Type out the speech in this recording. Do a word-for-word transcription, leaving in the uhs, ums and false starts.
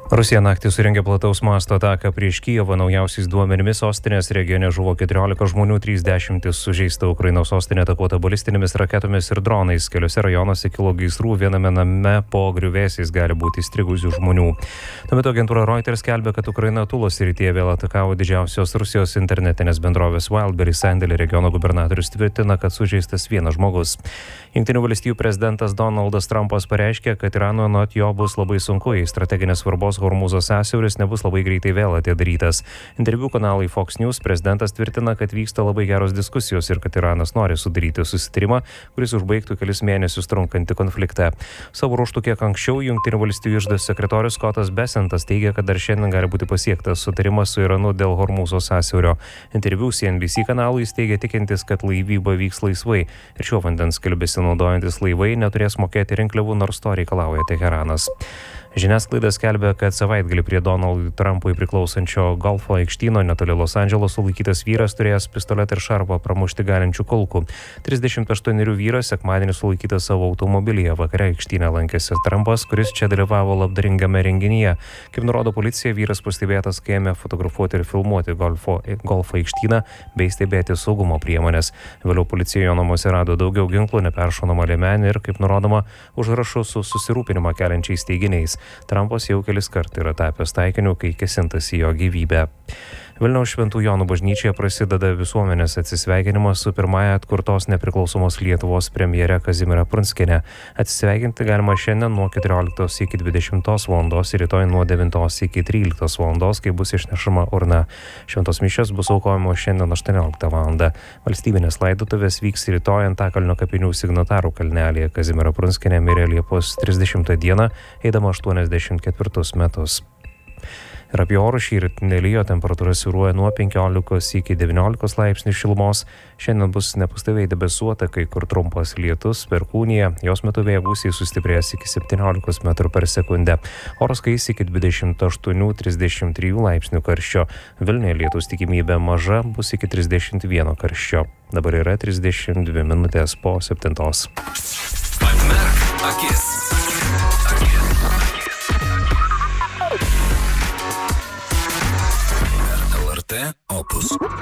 Rusija naktį surengė plataus masto ataką prieš Kijevą. Naujausiais duomenimis sostinės regione žuvo keturiolika žmonių, trys dešimtys sužeista. Ukrainos sostinė atakuota balistinėmis raketomis ir dronais. Keliose rajonuose kilo gaisrų, viename name po griuvėsiais gali būti įstrigusių žmonių. Tuo metu agentūra Reuters skelbia, kad Ukraina Tulos srityje vėl atakavo didžiausios Rusijos internetinės bendrovės Wildberries sandėlį. Regiono gubernatorius tvirtina, kad sužeistas vienas žmogus. Jungtinių valstijų prezidentas Donaldas Trumpas pareiškė, kad Irano anot jo bus labai sunku, jei strateginės svarbos Hormūzo sąsiauris nebus labai greitai vėl atidarytas. Interviu kanalai Fox News prezidentas tvirtina, kad vyksta labai geros diskusijos ir kad Iranas nori sudaryti susitarimą, kuris užbaigtų kelis mėnesius trunkantį konfliktą. Savo ruožtu kiek anksčiau Jungtinių valstijų iždo sekretorius Scottas Bessentas teigia, kad dar šiandien gali būti pasiektas sutarimas su Iranu dėl Hormūzo sąsiaurio. Interviu C N B C kanalui jis teigia tikintis, kad laivyba vyks laisvai ir šiuo vandens keliu besinaudojantis laivai neturės mokėti rinkliavų, nors to reikalauja Teheranas. Žiniasklaida skelbia, kad savaitgalį prie Donaldui Trumpui priklausančio golfo aikštyno netoli Los Andželo sulaikytas vyras turėjęs pistoletą ir šarvą pramušti galinčių kulkų. trisdešimt aštuonerių vyras sekmadienį sulaikytas savo automobilyje. Vakare aikštyne lankėsi Trumpas, kuris čia dalyvavo labdaringame renginyje. Kaip nurodo policija, vyras pastebėtas, kai ėmė fotografuoti ir filmuoti golfo, golfo aikštyną bei stebėti saugumo priemonės. Vėliau policija jo namuose rado daugiau ginklų, neperšaunamą liemenį ir, kaip nurodoma, užrašus su susirūpinimą keliančiais teiginiais. Trumpas jau kelis kartų yra tapęs taikiniu, kai kėsintasi jo gyvybę. Vilniaus Šventų Jonų bažnyčioje prasideda visuomenės atsisveikinimas su pirmąja atkurtos nepriklausomos Lietuvos premjere Kazimiera Prunskiene. Atsisveikinti galima šiandien nuo keturioliktos iki dvidešimtos valandos ir rytoj nuo devintos iki tryliktos valandos, kai bus išnešama urna. Šventos mišios bus aukojamos šiandien aštuonioliktą valandą. Valstybinės laidotuvės vyks rytoj Antakalnio kapinių Signatarų kalnelyje. Kazimiera Prunskienė mirė Liepos trisdešimtą dieną, eidama aštuoniasdešimt ketvirtus metus. Ir apie orus šįryt nelijo, temperatūra svyruoja nuo penkiolikos iki devyniolikos laipsnių šilumos. Šiandien bus nepastoviai debesuota, kai kur trumpas lietus, perkūnija, jos metu vėjo gūsiai sustiprės iki septyniolikos metrų per sekundę. Oras kais iki dvidešimt aštuonių trisdešimt trijų laipsnių karščio. Vilniuje lietus tikimybė maža, bus iki trisdešimt vieno karščio. Dabar yra trisdešimt dvi minutės po septintos. Atmerk akis. Opus.